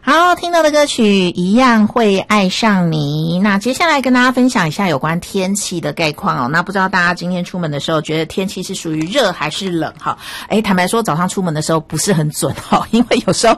好，听到的歌曲一样会爱上你。那接下来跟大家分享一下有关天气的概况哦。那不知道大家今天出门的时候觉得天气是属于热还是冷哈？坦白说早上出门的时候不是很准哈，因为有时候